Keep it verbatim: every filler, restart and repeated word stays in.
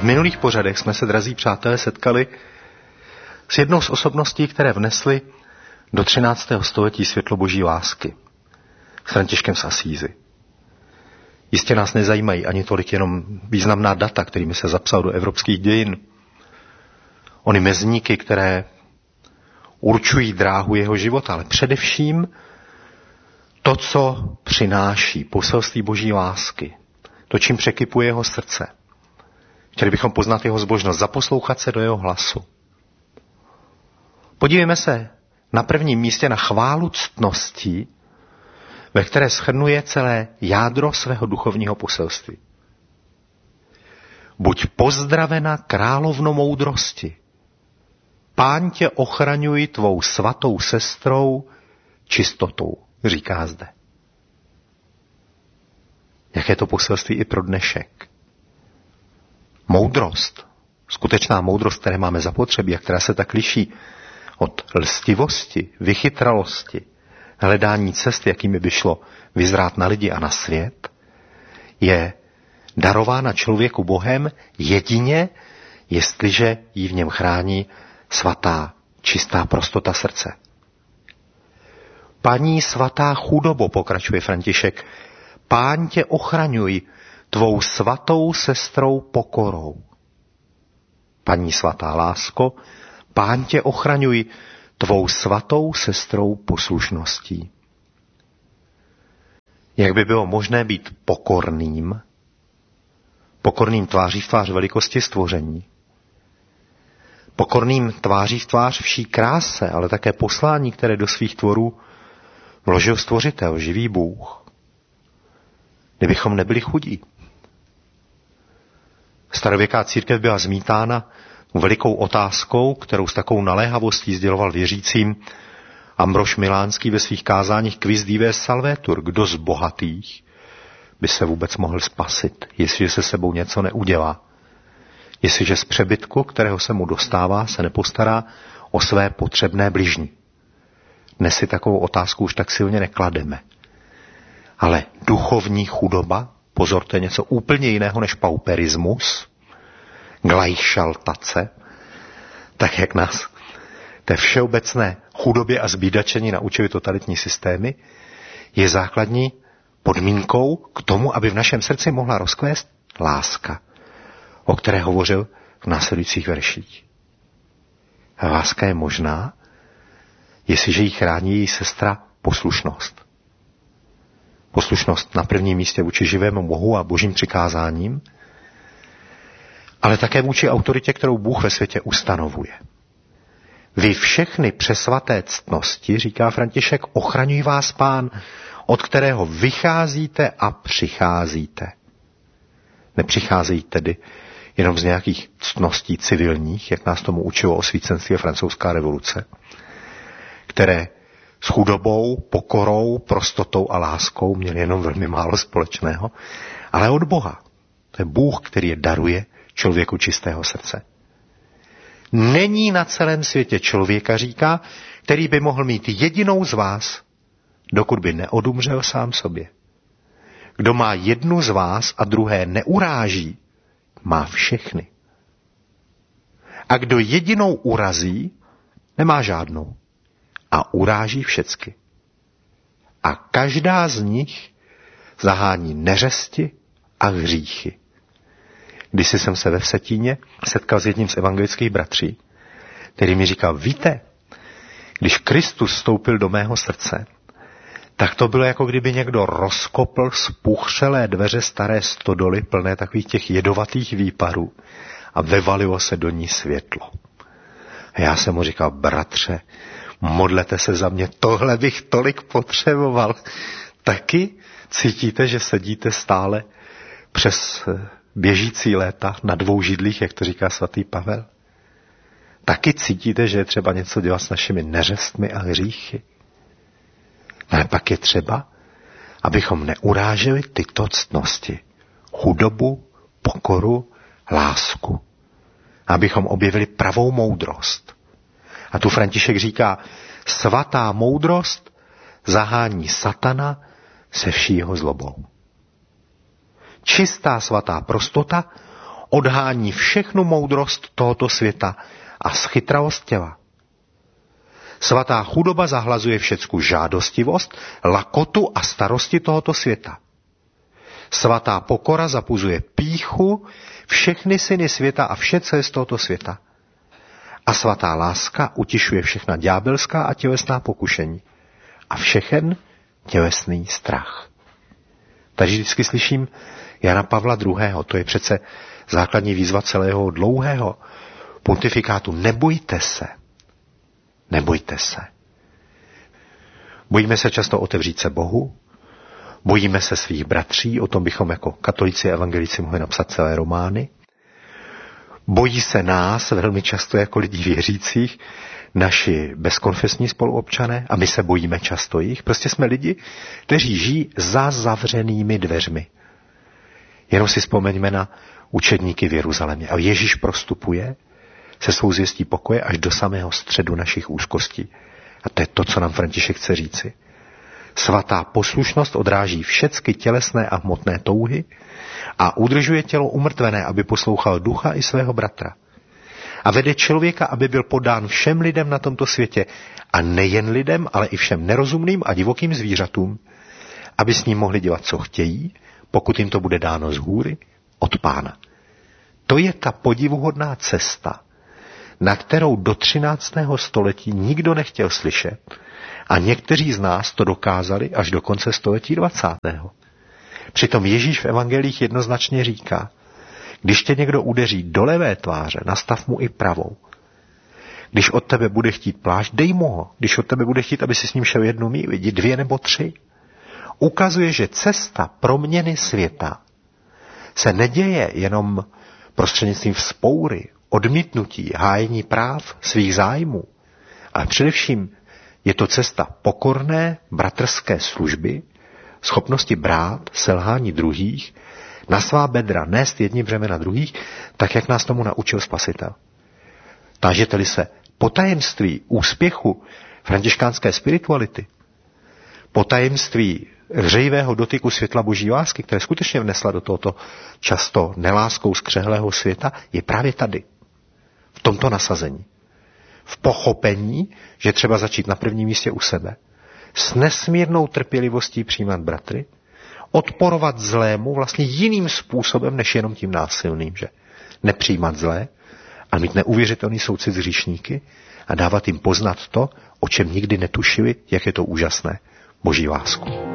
V minulých pořadech jsme se, drazí přátelé, setkali s jednou z osobností, které vnesly do třináctého století světlo boží lásky. S Františkem z Asízy. Jistě nás nezajímají ani tolik jenom významná data, kterými se zapsal do evropských dějin. Ony mezníky, které určují dráhu jeho života, ale především to, co přináší poselství boží lásky. To, čím překypuje jeho srdce. Chtěli bychom poznat jeho zbožnost, zaposlouchat se do jeho hlasu. Podívejme se na prvním místě na chválu ctností, ve které shrnuje celé jádro svého duchovního poselství. Buď pozdravena královno moudrosti. Pán tě ochraňuj tvou svatou sestrou čistotou, říká zde. Jaké to poselství i pro dnešek. Moudrost, skutečná moudrost, které máme zapotřebí a která se tak liší od lstivosti, vychytralosti, hledání cest, jakými by šlo vyzrát na lidi a na svět, je darována člověku Bohem jedině, jestliže ji v něm chrání svatá, čistá prostota srdce. Paní svatá chudobo, pokračuje František, Pán tě ochraňuj tvou svatou sestrou pokorou. Paní svatá lásko, Pán tě ochraňuj tvou svatou sestrou poslušností. Jak by bylo možné být pokorným, pokorným tváří v tvář velikosti stvoření, pokorným tváří v tvář vší kráse, ale také poslání, které do svých tvorů vložil stvořitel, živý Bůh, kdybychom nebyli chudí. Starověká církev byla zmítána velikou otázkou, kterou s takovou naléhavostí sděloval věřícím Ambrož Milánský ve svých kázáních Quis dives salvetur, kdo z bohatých by se vůbec mohl spasit, jestliže se sebou něco neudělá. Jestliže z přebytku, kterého se mu dostává, se nepostará o své potřebné bližní. Dnes si takovou otázku už tak silně neklademe. Ale duchovní chudoba, pozor, to je něco úplně jiného než pauperismus, glajšaltace, tak jak nás té všeobecné chudobě a zbídačení naučili totalitní systémy, je základní podmínkou k tomu, aby v našem srdci mohla rozkvést láska, o které hovořil v následujících verších. A láska je možná, jestliže jí chrání její sestra poslušnost. Poslušnost na prvním místě vůči živému Bohu a božím přikázáním, ale také vůči autoritě, kterou Bůh ve světě ustanovuje. Vy všechny přesvaté ctnosti, říká František, ochraňují vás Pán, od kterého vycházíte a přicházíte. Nepřicházejí tedy jenom z nějakých ctností civilních, jak nás tomu učilo osvícenství a francouzská revoluce, které s chudobou, pokorou, prostotou a láskou měli jenom velmi málo společného, ale od Boha. To je Bůh, který je daruje člověku čistého srdce. Není na celém světě člověka, říká, který by mohl mít jedinou z vás, dokud by neodumřel sám sobě. Kdo má jednu z vás a druhé neuráží, má všechny. A kdo jedinou urazí, nemá žádnou. A uráží všecky. A každá z nich zahání neřesti a hříchy. Když jsem se ve Vsetíně setkal s jedním z evangelických bratří, který mi říkal, víte, když Kristus vstoupil do mého srdce, tak to bylo, jako kdyby někdo rozkopl spuchřelé dveře staré stodoly plné takových těch jedovatých výparů a vyvalilo se do ní světlo. A já jsem mu říkal, bratře, modlete se za mě, tohle bych tolik potřeboval. Taky cítíte, že sedíte stále přes běžící léta na dvou židlích, jak to říká svatý Pavel? Taky cítíte, že je třeba něco dělat s našimi neřestmi a hříchy? Ale pak je třeba, abychom neuráželi tyto ctnosti. Chudobu, pokoru, lásku. Abychom objevili pravou moudrost. A tu František říká, svatá moudrost zahání satana se vší jeho zlobou. Čistá svatá prostota odhání všechnu moudrost tohoto světa a schytravost těla. Svatá chudoba zahlazuje všecku žádostivost, lakotu a starosti tohoto světa. Svatá pokora zapuzuje pýchu, všechny syny světa a vše, co je z tohoto světa. A svatá láska utišuje všechna ďábelská a tělesná pokušení a všechen tělesný strach. Tady vždycky slyším Jana Pavla druhého. To je přece základní výzva celého dlouhého pontifikátu. Nebojte se. Nebojte se. Bojíme se často otevřít se Bohu, bojíme se svých bratří, o tom bychom jako katolíci a evangelíci mohli napsat celé romány. Bojí se nás velmi často jako lidí věřících, naši bezkonfesní spoluobčané, a my se bojíme často jich. Prostě jsme lidi, kteří žijí za zavřenými dveřmi. Jenom si vzpomeňme na učedníky v Jeruzalémě. A Ježíš prostupuje se svou zvěstí pokoje až do samého středu našich úzkostí. A to je to, co nám František chce říci. Svatá poslušnost odráží všecky tělesné a hmotné touhy a udržuje tělo umrtvené, aby poslouchal ducha i svého bratra. A vede člověka, aby byl podán všem lidem na tomto světě, a nejen lidem, ale i všem nerozumným a divokým zvířatům, aby s ním mohli dělat, co chtějí, pokud jim to bude dáno z hůry od Pána. To je ta podivuhodná cesta, na kterou do třináctého století nikdo nechtěl slyšet, a někteří z nás to dokázali až do konce století dvacátého. Přitom Ježíš v evangelích jednoznačně říká: když tě někdo udeří do levé tváře, nastav mu i pravou. Když od tebe bude chtít plášť, dej mu ho. Když od tebe bude chtít, aby si s ním šel jednu míli, jdi dvě nebo tři. Ukazuje, že cesta proměny světa se neděje jenom prostřednictvím vzpoury, odmítnutí, hájení práv, svých zájmů, ale především je to cesta pokorné bratrské služby, schopnosti brát selhání druhých, na svá bedra nést jedni břemena druhých, tak jak nás tomu naučil Spasitel. Tážete-li se po tajemství úspěchu františkánské spirituality, po tajemství hřejivého dotyku světla boží lásky, které skutečně vnesla do tohoto často neláskou skřehlého světa, je právě tady. V tomto nasazení. V pochopení, že třeba začít na prvním místě u sebe, s nesmírnou trpělivostí přijímat bratry, odporovat zlému vlastně jiným způsobem, než jenom tím násilným, že nepřijímat zlé, ale mít neuvěřitelný soucit s hříšníky a dávat jim poznat to, o čem nikdy netušili, jak je to úžasné, boží lásku.